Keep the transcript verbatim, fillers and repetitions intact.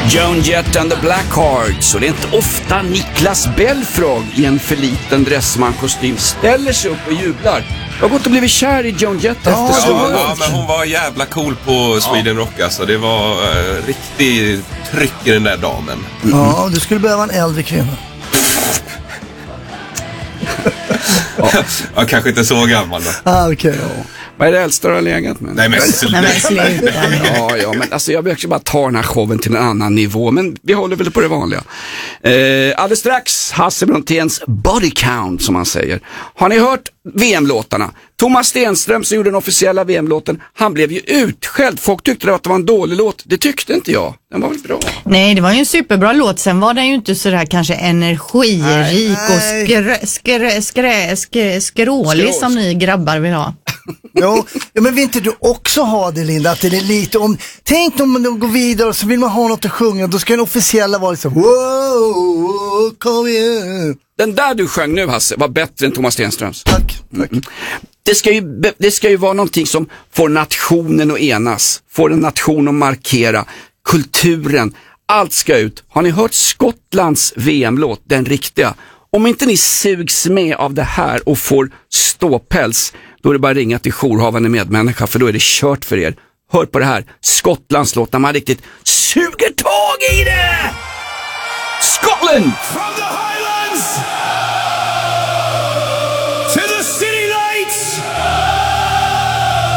Joan Jett and the Blackhearts. Och det är inte ofta Niklas Belfrage i en för liten dressmankostym ställer sig upp och jublar. Jag har gått och blivit kär i Joan Jett ja, efter ja, ja, men hon var jävla cool på Sweden Rock alltså. Det var uh, riktigt tryck i den där damen. Mm. Ja, du skulle behöva en äldre kvinna. ja. ja, kanske inte så gammal då. Ah, okej, okay, ja. Vad är det äldsta du har legat med? Nej men sluta. ja, ja, men alltså jag vill bara ta den här showen till en annan nivå. Men vi håller väl på det vanliga. Eh, alldeles strax Hasse Bronténs Body Count, som man säger. Har ni hört V M-låtarna? Thomas Stenström som gjorde den officiella V M-låten, han blev ju utskälld. Folk tyckte att det var en dålig låt. Det tyckte inte jag. Den var väl bra? Nej, det var ju en superbra låt. Sen var den ju inte så där kanske energirik nej, och skrä, skrä, skrä, skrä, skrålig Skrå. som ni grabbar vill ha. Jo, ja, men vill inte du också ha det, Linda? Att det är lite om... Tänk om man går vidare och så vill man ha något att sjunga. Då ska den officiella vara liksom... Wow, kom igen. Den där du sjöng nu, Hasse, var bättre än Thomas Stenströms. Tack, tack. Mm. Det ska, ju, det ska ju vara någonting som får nationen att enas. Får en nation att markera. Kulturen. Allt ska ut. Har ni hört Skottlands V M-låt? Den riktiga. Om inte ni sugs med av det här och får ståpäls, då är det bara att ringa till jourhavande medmänniska, för då är det kört för er. Hör på det här. Skottlands låt när man riktigt suger tag i det! Scotland! From the Highlands!